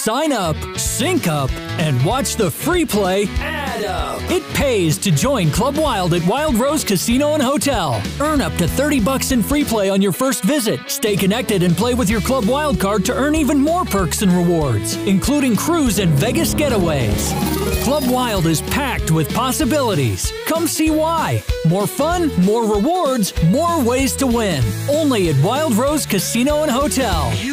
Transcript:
Sign up, sync up, and watch the free play add up. It pays to join Club Wild at Wild Rose Casino and Hotel. Earn up to $30 in free play on your first visit. Stay connected and play with your Club Wild card to earn even more perks and rewards, including cruise and Vegas getaways. Club Wild is packed with possibilities. Come see why. More fun, more rewards, more ways to win. Only at Wild Rose Casino and Hotel.